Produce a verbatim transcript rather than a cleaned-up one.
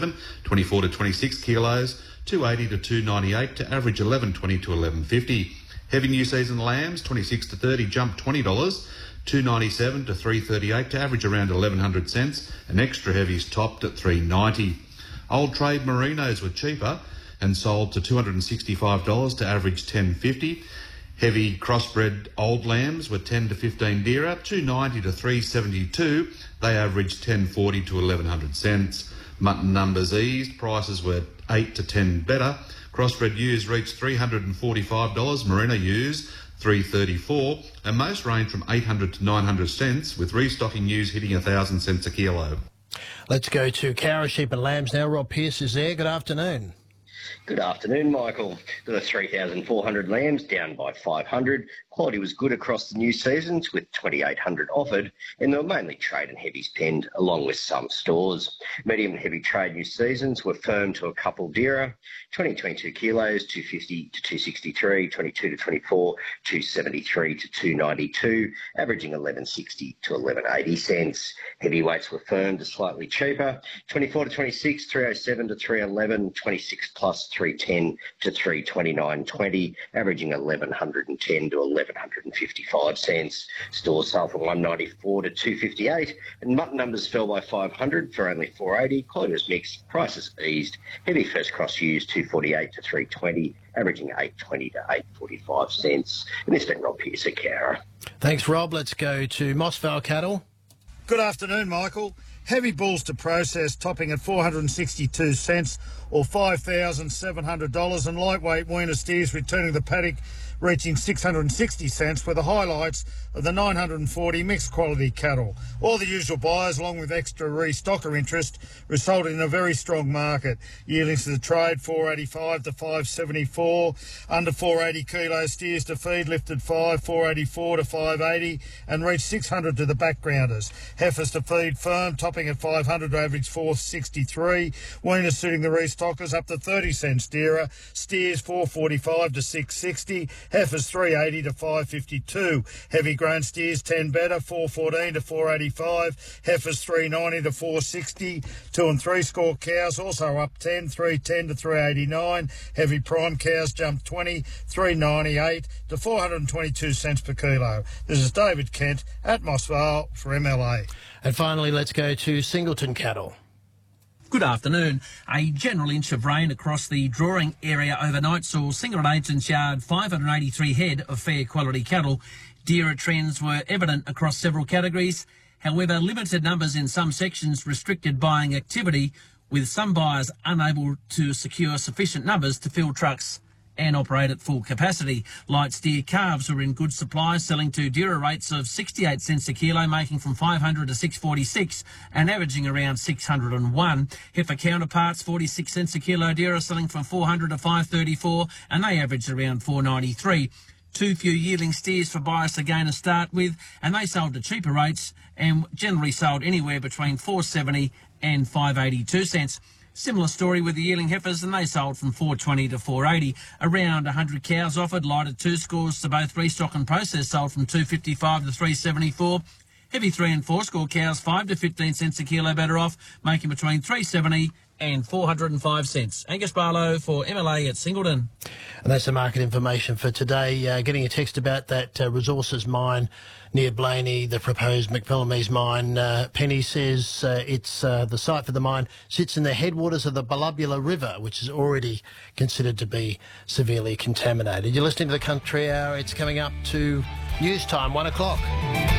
Brisbane, twenty-four to twenty-six kilos, two eighty to two ninety-eight to average eleven twenty to eleven fifty. Heavy new season lambs, twenty-six to thirty, jumped twenty dollars, two ninety-seven to three thirty-eight to average around eleven hundred cents, and extra heavies topped at three ninety. Old trade merinos were cheaper and sold to two hundred sixty-five dollars to average ten fifty. Heavy crossbred old lambs were ten to fifteen dearer, two ninety to three seventy-two. They averaged ten forty to eleven hundred cents. Mutton numbers eased, prices were eight to ten better. Crossbred ewes reached three hundred forty-five dollars, merino ewes three thirty-four, and most range from eight hundred to nine hundred cents, with restocking ewes hitting one thousand cents a kilo. Let's go to cow, sheep and lambs now. Rob Pearce is there. Good afternoon. Good afternoon, Michael. There were three thousand four hundred lambs, down by five hundred. Quality was good across the new seasons, with twenty-eight hundred offered, and there were mainly trade and heavies penned, along with some stores. Medium and heavy trade new seasons were firm to a couple dearer. twenty to twenty-two kilos, two fifty to two sixty-three, twenty-two to twenty-four, two seventy-three to two ninety-two, averaging eleven sixty to eleven eighty cents. Heavyweights were firm to slightly cheaper. twenty-four to twenty-six, three oh seven to three eleven, twenty-six plus three ten to three twenty-nine twenty, averaging eleven ten to eleven fifty-five cents. Stores sold from one ninety-four to two fifty-eight, and mutton numbers fell by five hundred for only four eighty. Quality was mixed, prices eased. Heavy first cross ewes two forty-eight to three twenty, averaging eight twenty to eight forty-five cents. And this has been Rob Pearce at Cowra. Thanks, Rob. Let's go to Moss Vale Cattle. Good afternoon, Michael. Heavy bulls to process topping at four hundred sixty-two cents or five thousand seven hundred dollars, and lightweight weaner steers returning the paddock reaching six hundred sixty cents, were the highlights of the nine hundred forty mixed quality cattle. All the usual buyers, along with extra restocker interest, resulted in a very strong market. Yearlings to the trade four eighty-five to five seventy-four, under four eighty kilo steers to feed lifted five, four eighty-four to five eighty, and reached six hundred to the backgrounders. Heifers to feed firm, topping at five hundred to average four sixty-three. Weaners suiting the restockers up to thirty cents dearer. Steers four forty-five to six sixty. Heifers three eighty to five fifty-two. Heavy grown steers ten better, four fourteen to four eighty-five. Heifers three ninety to four sixty. Two and three score cows also up ten, three ten to three eighty-nine. Heavy prime cows jumped twenty, three ninety-eight to four hundred twenty-two cents per kilo. This is David Kent at Moss Vale for M L A. And finally, let's go to Singleton Cattle. Good afternoon. A general inch of rain across the drawing area overnight saw Singleton Agents Yard five hundred eighty-three head of fair quality cattle. Dearer trends were evident across several categories. However, limited numbers in some sections restricted buying activity, with some buyers unable to secure sufficient numbers to fill trucks and operate at full capacity. Light steer calves were in good supply, selling to dearer rates of sixty-eight cents a kilo, making from five hundred to six forty-six and averaging around six hundred one. Heifer counterparts, forty-six cents a kilo dearer, selling from four hundred to five thirty-four, and they averaged around four ninety-three. Too few yearling steers for buyers to gain a start with, and they sold at cheaper rates and generally sold anywhere between four seventy and five eighty-two cents. Similar story with the yearling heifers, and they sold from four twenty to four eighty. Around one hundred cows offered. Lighted two scores to both restock and process sold from two fifty-five to three seventy-four. Heavy three and four score cows five to fifteen cents a kilo better off, making between three seventy and four hundred five cents. Angus Barlow for M L A at Singleton. And that's the market information for today. Uh, getting a text about that uh, resources mine near Blaney, the proposed McPhillamys mine. Uh, Penny says uh, it's uh, the site for the mine sits in the headwaters of the Ballubula River, which is already considered to be severely contaminated. You're listening to the Country Hour. It's coming up to news time, one o'clock.